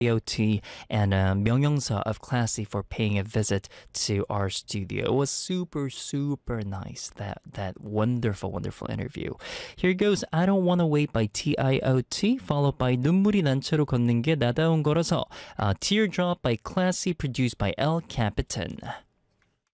AOT and 명령사 of Classy for paying a visit to our studio. It was super nice. That wonderful interview. Here goes I Don't Wanna Wait by TIOT followed by 눈물이 난 채로 걷는 게 나다운 거라서 Teardrop by Classy produced by El Capitan.